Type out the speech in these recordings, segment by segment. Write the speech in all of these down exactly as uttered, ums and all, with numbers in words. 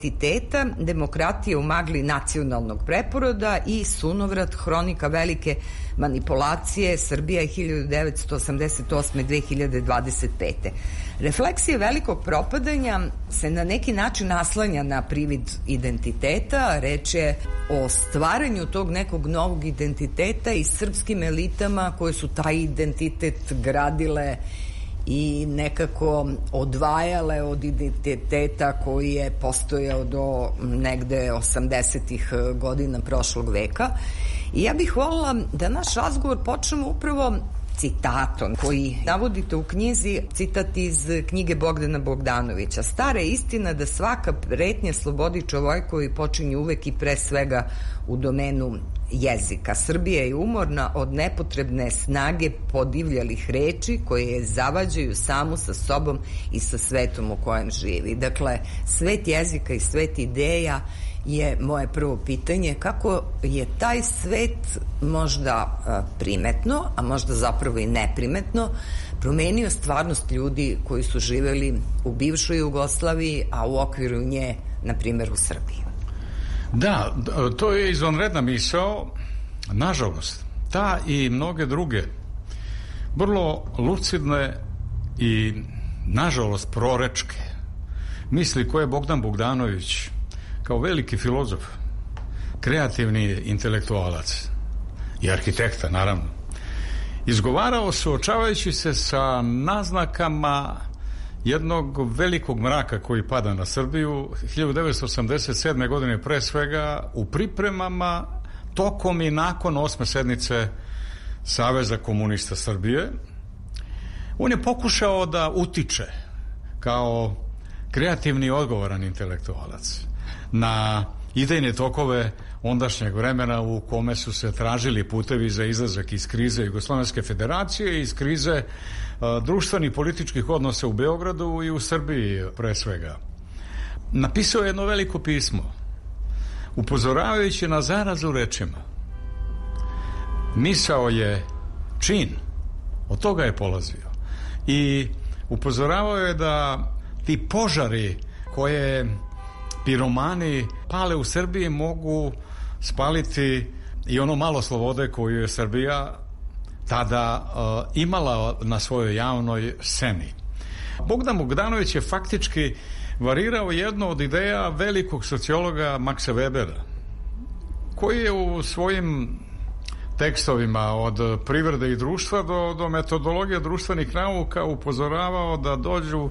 identiteta, demokratija u magli nacionalnog preporoda i sunovrat, hronika velike manipulacije, Srbija hiljadu devetsto osamdeset osme do dve hiljade dvadeset pete. Refleksija velikog propadanja se na neki način naslanja na privid identiteta, reč je o stvaranju tog nekog novog identiteta i srpskim elitama koje su taj identitet gradile i nekako odvajale od identiteta koji je postojao do negde osamdesetih godina prošlog veka. I ja bih voljela da naš razgovor počnemo upravo citatom koji navodite u knjizi, citat iz knjige Bogdana Bogdanovića. Stara je istina da svaka pretnja slobodi čovekovi počinje uvek i pre svega u domenu jezika. Srbija je umorna od nepotrebne snage podivljalih reči koje je zavađaju samu sa sobom i sa svetom u kojem živi. Dakle, svet jezika i svet ideja je moje prvo pitanje. Kako je taj svet možda primetno, a možda zapravo i neprimetno, promenio stvarnost ljudi koji su živeli u bivšoj Jugoslaviji, a u okviru nje, na primjer, u Srbiji? Da, to je izvanredna misao. Nažalost, ta i mnoge druge vrlo lucidne i nažalost prorečke misli koje Bogdan Bogdanović kao veliki filozof, kreativni intelektualac i arhitekta, naravno, izgovarao suočavajući se sa naznakama jednog velikog mraka koji pada na Srbiju hiljadu devetsto osamdeset sedme. godine, pre svega u pripremama tokom i nakon osme sednice Saveza komunista Srbije. On je pokušao da utiče kao kreativni i odgovoran intelektualac na idejne tokove ondašnjeg vremena u kome su se tražili putevi za izlazak iz krize Jugoslovenske federacije i iz krize uh, društvenih političkih odnosa u Beogradu i u Srbiji pre svega. Napisao je jedno veliko pismo upozoravajući na zarazu rečima. Misao je čin, od toga je polazio, i upozoravao je da ti požari koje piromani pale u Srbiji mogu spaliti i ono malo slobode koju je Srbija tada uh, imala na svojoj javnoj sceni. Bogdan Bogdanović je faktički varirao jedno od ideja velikog sociologa Maxa Webera, koji je u svojim tekstovima od privrede i društva do, do metodologije društvenih nauka upozoravao da dođu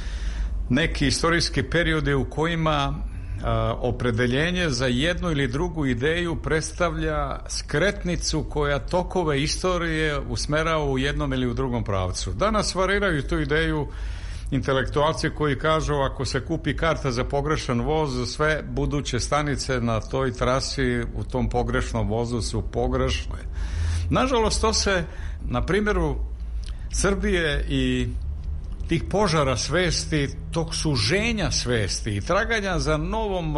neki istorijski periodi u kojima a, opredeljenje za jednu ili drugu ideju predstavlja skretnicu koja tokove istorije usmerava u jednom ili u drugom pravcu. Danas variraju tu ideju intelektualci koji kažu ako se kupi karta za pogrešan voz, sve buduće stanice na toj trasi u tom pogrešnom vozu su pogrešne. Nažalost, to se na primjeru Srbije i tih požara svesti, tog suženja svesti i traganja za novom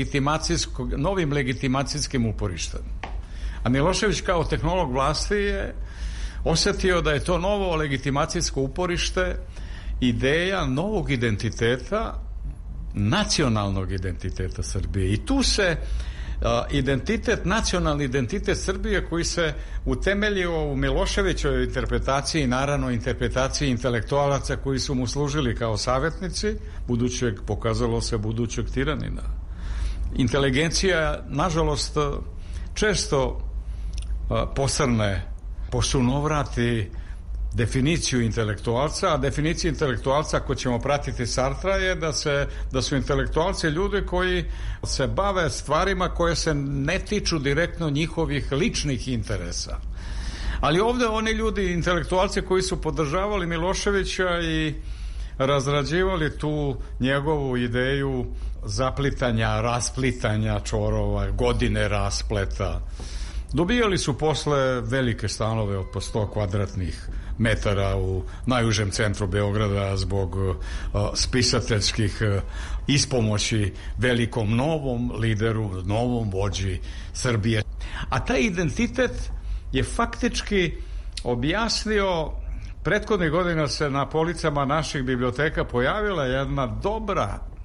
novim legitimacijskim uporištem. A Milošević kao tehnolog vlasti je osjetio da je to novo legitimacijsko uporište ideja novog identiteta, nacionalnog identiteta Srbije. I tu se identitet, nacionalni identitet Srbije koji se utemeljio u Miloševićoj interpretaciji, naravno interpretaciji intelektualaca koji su mu služili kao savjetnici budućeg, pokazalo se, budućeg tiranina. Inteligencija, nažalost, često posrne, posunovrati definiciju intelektualca, a definicija intelektualca, ako ćemo pratiti Sartra, je da, se, da su intelektualci ljudi koji se bave stvarima koje se ne tiču direktno njihovih ličnih interesa. Ali ovdje oni ljudi, intelektualci koji su podržavali Miloševića i razrađivali tu njegovu ideju zaplitanja, rasplitanja čorova, godine raspleta, dobijali su posle velike stanove od po sto kvadratnih metara u najužem centru Beograda zbog uh, spisateljskih uh, ispomoći velikom novom lideru, novom vođi Srbije. A taj identitet je faktički objasnio, prethodnih godina se na policama naših biblioteka pojavila jedna dobra